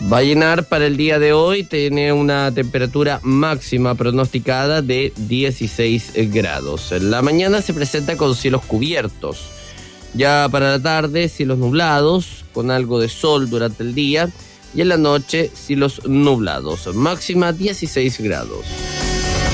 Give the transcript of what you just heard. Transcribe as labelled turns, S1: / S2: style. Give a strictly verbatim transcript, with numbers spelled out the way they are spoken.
S1: Vallenar para el día de hoy tiene una temperatura máxima pronosticada de dieciséis grados. La mañana se presenta con cielos cubiertos. Ya para la tarde, cielos nublados, con algo de sol durante el día. Y en la noche, cielos nublados. Máxima dieciséis grados.